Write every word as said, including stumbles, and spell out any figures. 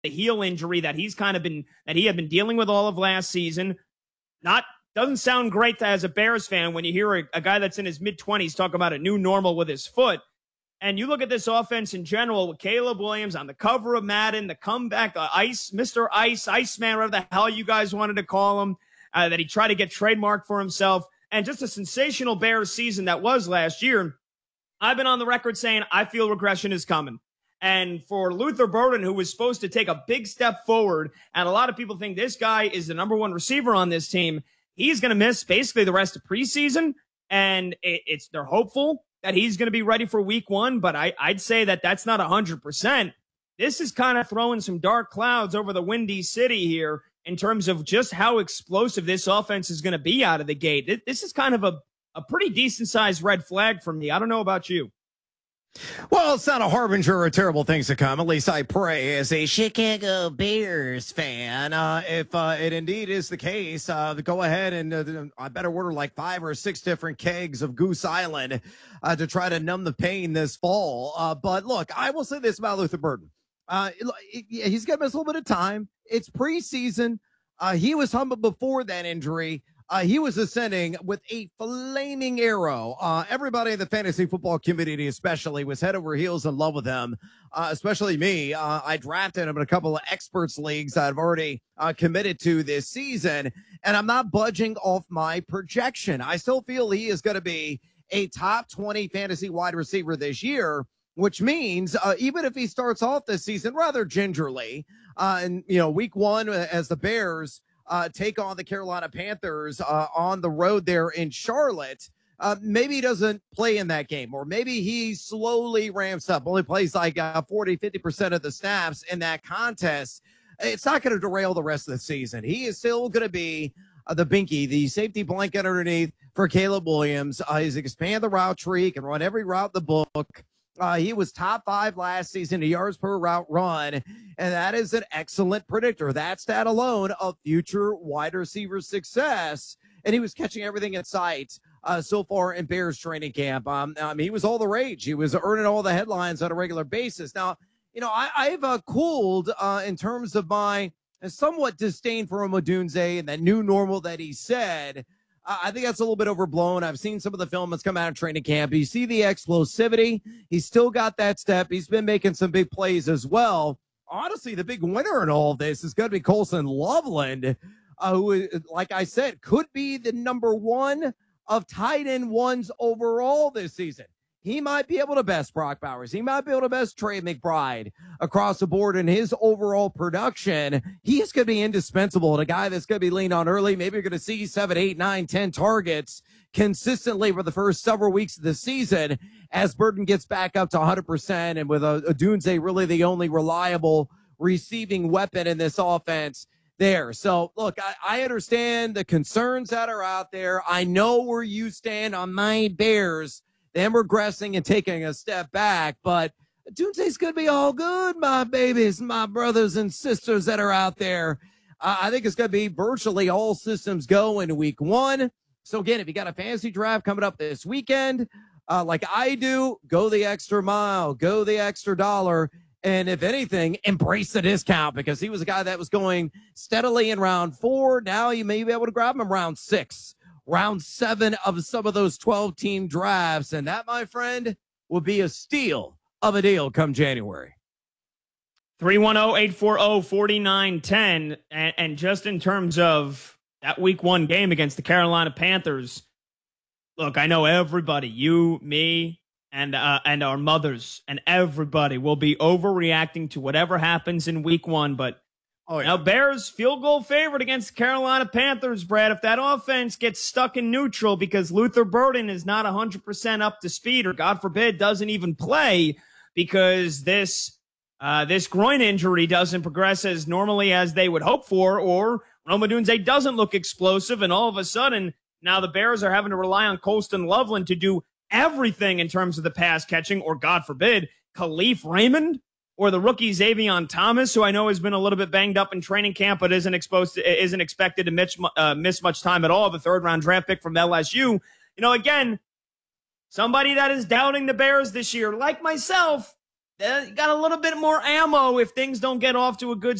the heel injury that he's kind of been, that he had been dealing with all of last season. Not, doesn't sound great to, as a Bears fan when you hear a, a guy that's in his mid-twenties talk about a new normal with his foot. And you look at this offense in general with Caleb Williams on the cover of Madden, the comeback, the Ice, Mister Ice, Iceman, whatever the hell you guys wanted to call him, uh, that he tried to get trademarked for himself, and just a sensational Bears season that was last year. I've been on the record saying I feel regression is coming. And for Luther Burden, who was supposed to take a big step forward, and a lot of people think this guy is the number one receiver on this team, he's going to miss basically the rest of preseason, and it, it's they're hopeful that he's going to be ready for week one, but I, I'd say that that's not one hundred percent. This is kind of throwing some dark clouds over the Windy City here in terms of just how explosive this offense is going to be out of the gate. This is kind of a, a pretty decent-sized red flag for me. I don't know about you. Well, it's not a harbinger of terrible things to come. At least I pray as a Chicago Bears fan. Uh, if uh, it indeed is the case, uh, go ahead and uh, I better order like five or six different kegs of Goose Island uh, to try to numb the pain this fall. Uh, but look, I will say this about Luther Burden. Uh, he's going to miss a little bit of time. It's preseason. Uh, he was humbled before that injury. Uh, he was ascending with a flaming arrow. Uh, everybody in the fantasy football community especially was head over heels in love with him, uh, especially me. Uh, I drafted him in a couple of experts leagues I've already uh, committed to this season, and I'm not budging off my projection. I still feel he is going to be a top twenty fantasy wide receiver this year, which means uh, even if he starts off this season rather gingerly, uh, and, you know, week one as the Bears Uh, take on the Carolina Panthers uh, on the road there in Charlotte, uh, maybe he doesn't play in that game, or maybe he slowly ramps up, only plays like uh, forty, fifty percent of the snaps in that contest. It's not going to derail the rest of the season. He is still going to be uh, the binky, the safety blanket underneath for Caleb Williams. Uh, he's expand the route tree, can run every route in the book. Uh, he was top five last season in yards per route run, and that is an excellent predictor. That stat alone of future wide receiver success, and he was catching everything in sight uh, so far in Bears training camp. Um, um, he was all the rage. He was earning all the headlines on a regular basis. Now, you know, I, I've uh, cooled uh, in terms of my somewhat disdain for Odunze and that new normal that he said. Uh, I think that's a little bit overblown. I've seen some of the film that's come out of training camp. You see the explosivity. He's still got that step. He's been making some big plays as well. Honestly, the big winner in all of this is going to be Colson Loveland, uh, who, like I said, could be the number one of tight end ones overall this season. He might be able to best Brock Bowers. He might be able to best Trey McBride across the board in his overall production. He is going to be indispensable and a guy that's going to be leaned on early. Maybe you're going to see seven, eight, nine, ten targets consistently for the first several weeks of the season as Burton gets back up to one hundred percent. And with a, a Odunze really the only reliable receiving weapon in this offense there. So, look, I, I understand the concerns that are out there. I know where you stand on my Bears, them regressing and taking a step back, but Odunze's going to be all good, my babies, my brothers and sisters that are out there. Uh, I think it's going to be virtually all systems go in week one. So, again, if you got a fantasy draft coming up this weekend, uh, like I do, go the extra mile, go the extra dollar, and if anything, embrace the discount because he was a guy that was going steadily in round four. Now you may be able to grab him round six. Round seven of some of those twelve-team drafts, and that, my friend, will be a steal of a deal come January. three one zero, eight four zero, four nine one zero, and, and just in terms of that week one game against the Carolina Panthers, look, I know everybody, you, me, and uh, and our mothers, and everybody will be overreacting to whatever happens in week one, but Oh, yeah. Now, Bears field goal favorite against the Carolina Panthers, Brad. If that offense gets stuck in neutral because Luther Burden is not one hundred percent up to speed or, God forbid, doesn't even play because this uh, this groin injury doesn't progress as normally as they would hope for, or Rome Odunze doesn't look explosive, and all of a sudden, now the Bears are having to rely on Colston Loveland to do everything in terms of the pass catching, or, God forbid, Khalif Raymond, or the rookie Xavion Thomas, who I know has been a little bit banged up in training camp, but isn't exposed to, isn't expected to miss, uh, miss much time at all. The third round draft pick from L S U. You know, again, somebody that is doubting the Bears this year, like myself, uh, got a little bit more ammo if things don't get off to a good